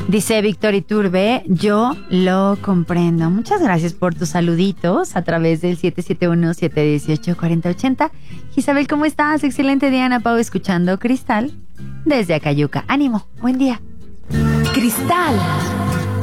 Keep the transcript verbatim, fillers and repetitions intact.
Dice Víctor Iturbe, yo lo comprendo. Muchas gracias por tus saluditos a través del siete siete uno, siete uno ocho, cuatro cero ocho cero. Isabel, ¿cómo estás? Excelente día, Ana Pau, escuchando Cristal desde Acayuca. Ánimo, buen día. Cristal